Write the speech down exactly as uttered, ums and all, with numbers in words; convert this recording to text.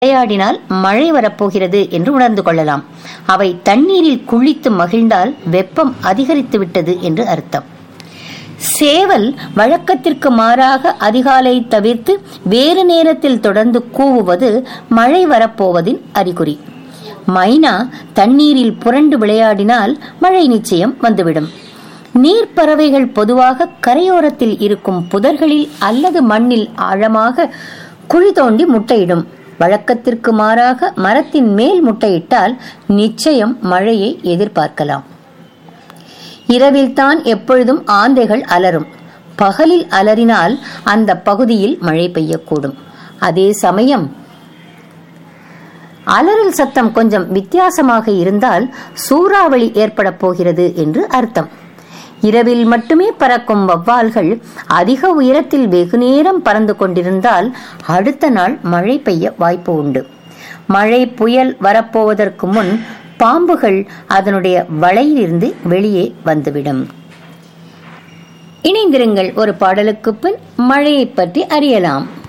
விளையாடினால் மழை வரப்போகிறது என்று உணர்ந்து கொள்ளலாம். அவை தண்ணீரில் குளித்து மகிழ்ந்தால் வெப்பம் அதிகரித்து விட்டது என்று அர்த்தம். சேவல் வழக்கத்திற்கு மாறாக அதிகாலை தவிர்த்து வேறு நேரத்தில் தொடர்ந்து கூவுவது மழை வரப்போவதின் அறிகுறி. மைனா தண்ணீரில் புரண்டு விளையாடினால் மழை நிச்சயம் வந்துவிடும். நீர்ப்பறவைகள் பொதுவாக கரையோரத்தில் இருக்கும் புதர்களில் அல்லது மண்ணில் ஆழமாக குழி தோண்டி முட்டையிடும். வழக்கத்திற்கு மாறாக மரத்தின் மேல் முட்டையிட்டால் நிச்சயம் மழையை எதிர்பார்க்கலாம். இரவில் தான் எப்பொழுதும் ஆந்தைகள் அலரும். பகலில் அலறினால் அந்த பகுதியில் மழை பெய்யக்கூடும். அதே சமயம் அலறல் சத்தம் கொஞ்சம் வித்தியாசமாக இருந்தால் சூறாவளி ஏற்பட போகிறது என்று அர்த்தம். இரவில் மட்டுமே பறக்கும் வௌவால்கள் அதிக உயரத்தில் வெகுநேரம் பறந்து கொண்டிருந்தால் அடுத்த நாள் மழை பெய்ய வாய்ப்பு உண்டு. மழை புயல் வரப்போவதற்கு முன் பாம்புகள் அதனுடைய வலையிலிருந்து வெளியே வந்துவிடும். இணைந்திருங்கள், ஒரு பாடலுக்கு பின் மழையை பற்றி அறியலாம்.